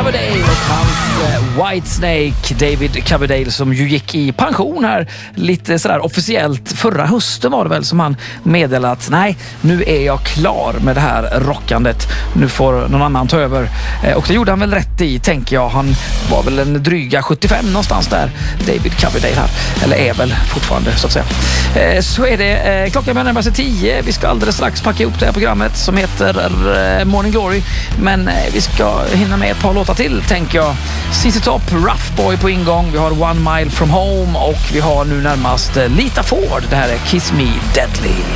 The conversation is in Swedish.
Coverdale och hans Whitesnake, David Coverdale, som ju gick i pension här lite sådär officiellt förra hösten var det väl, som han meddelade att nej, nu är jag klar med det här rockandet. Nu får någon annan ta över. Och det gjorde han väl rätt i, tänker jag. Han var väl en dryga 75 någonstans där, David Coverdale här. Eller är väl fortfarande, så att säga. Så är det. Klockan börjar närma sig 10. Vi ska alldeles strax packa ihop det här programmet som heter Morning Glory. Men vi ska hinna med ett par låtar till, tänker jag. ZZ Top, Rough Boy på ingång. Vi har One Mile From Home och vi har nu närmast Lita Ford. Det här är Kiss Me Deadly.